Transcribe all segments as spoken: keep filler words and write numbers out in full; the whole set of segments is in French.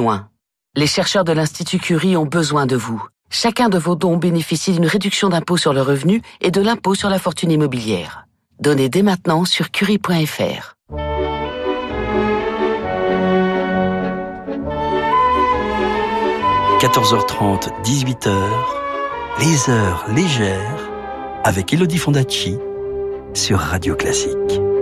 loin. Les chercheurs de l'Institut Curie ont besoin de vous. Chacun de vos dons bénéficie d'une réduction d'impôt sur le revenu et de l'impôt sur la fortune immobilière. Donnez dès maintenant sur curie point f r. quatorze heures trente, dix-huit heures, les heures légères avec Elodie Fondacci sur Radio Classique.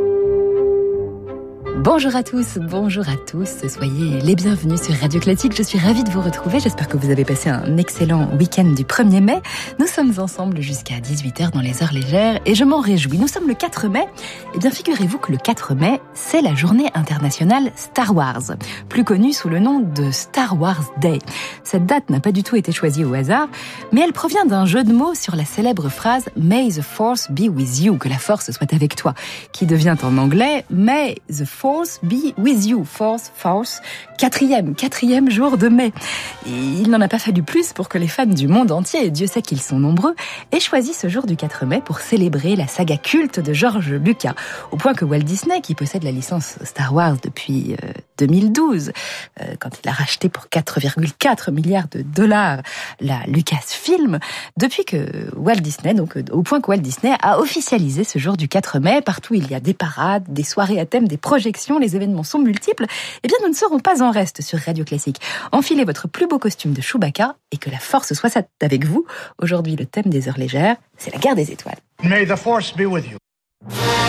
Bonjour à tous, bonjour à tous, soyez les bienvenus sur Radio Classique, je suis ravie de vous retrouver, j'espère que vous avez passé un excellent week-end du premier mai. Nous sommes ensemble jusqu'à dix-huit heures dans les heures légères et je m'en réjouis. Nous sommes le quatre mai, et bien figurez-vous que le quatre mai, c'est la journée internationale Star Wars, plus connue sous le nom de Star Wars Day. Cette date n'a pas du tout été choisie au hasard, mais elle provient d'un jeu de mots sur la célèbre phrase « May the Force be with you », que la force soit avec toi, qui devient en anglais « May the Force Force be with you, force, force, quatrième, quatrième jour de mai. Et il n'en a pas fallu plus pour que les fans du monde entier, et Dieu sait qu'ils sont nombreux, aient choisi ce jour du quatre mai pour célébrer la saga culte de George Lucas, au point que Walt Disney, qui possède la licence Star Wars depuis euh, deux mille douze, euh, quand il a racheté pour quatre virgule quatre milliards de dollars la Lucasfilm, depuis que Walt Disney, donc au point que Walt Disney a officialisé ce jour du quatre mai, partout il y a des parades, des soirées à thème, des projections, les événements sont multiples, eh bien nous ne serons pas en reste sur Radio Classique. Enfilez votre plus beau costume de Chewbacca et que la force soit avec vous. Aujourd'hui, le thème des heures légères, c'est la guerre des étoiles. May the force be with you.